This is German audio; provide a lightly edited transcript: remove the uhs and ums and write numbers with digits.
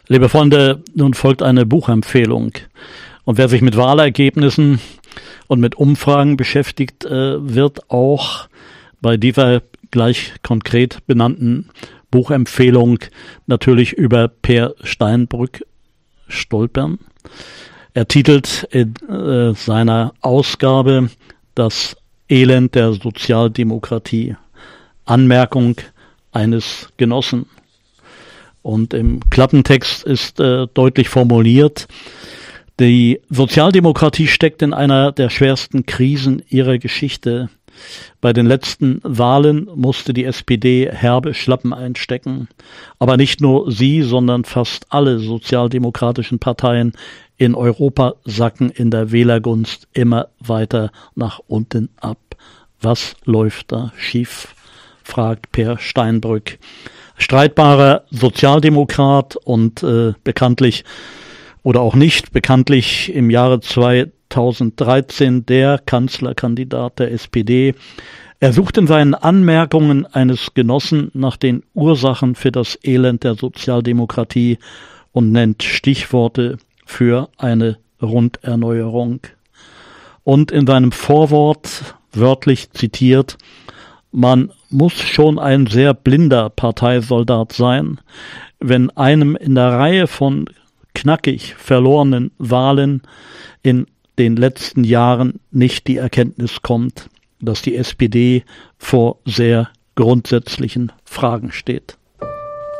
Liebe Freunde, nun folgt eine Buchempfehlung. Und wer sich mit Wahlergebnissen und mit Umfragen beschäftigt, wird auch bei dieser gleich konkret benannten Buchempfehlung natürlich über Peer Steinbrück stolpern. Er titelt in seiner Ausgabe „Das Elend der Sozialdemokratie. Anmerkung eines Genossen". Und im Klappentext ist deutlich formuliert: Die Sozialdemokratie steckt in einer der schwersten Krisen ihrer Geschichte. Bei den letzten Wahlen musste die SPD herbe Schlappen einstecken. Aber nicht nur sie, sondern fast alle sozialdemokratischen Parteien in Europa sacken in der Wählergunst immer weiter nach unten ab. Was läuft da schief? Fragt Peer Steinbrück. Streitbarer Sozialdemokrat und bekanntlich oder auch nicht bekanntlich im Jahre 2013 der Kanzlerkandidat der SPD. Er sucht in seinen Anmerkungen eines Genossen nach den Ursachen für das Elend der Sozialdemokratie und nennt Stichworte für eine Runderneuerung. Und in seinem Vorwort wörtlich zitiert: Man muss schon ein sehr blinder Parteisoldat sein, wenn einem in der Reihe von knackig verlorenen Wahlen in den letzten Jahren nicht die Erkenntnis kommt, dass die SPD vor sehr grundsätzlichen Fragen steht.